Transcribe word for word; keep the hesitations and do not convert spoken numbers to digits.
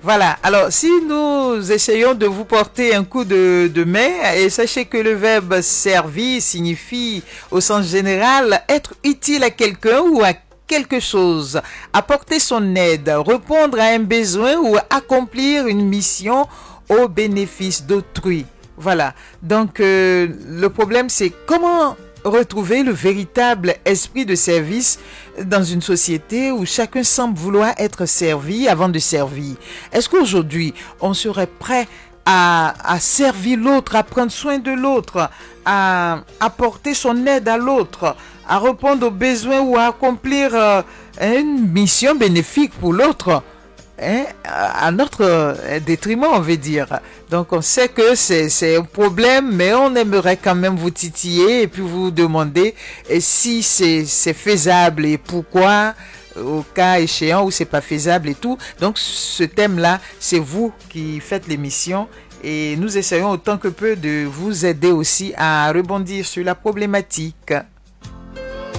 Voilà, alors si nous essayons de vous porter un coup de, de main, et sachez que le verbe servir signifie au sens général être utile à quelqu'un ou à quelque chose, apporter son aide, répondre à un besoin ou accomplir une mission au bénéfice d'autrui. Voilà, donc euh, le problème c'est comment retrouver le véritable esprit de service dans une société où chacun semble vouloir être servi avant de servir. Est-ce qu'aujourd'hui, on serait prêt à, à servir l'autre, à prendre soin de l'autre, à apporter son aide à l'autre, à répondre aux besoins ou à accomplir euh, une mission bénéfique pour l'autre? Hein, à notre détriment, on veut dire. Donc, on sait que c'est, c'est un problème, mais on aimerait quand même vous titiller et puis vous demander si c'est, c'est faisable et pourquoi, au cas échéant où c'est pas faisable et tout. Donc, ce thème-là, c'est vous qui faites l'émission et nous essayons autant que peu de vous aider aussi à rebondir sur la problématique.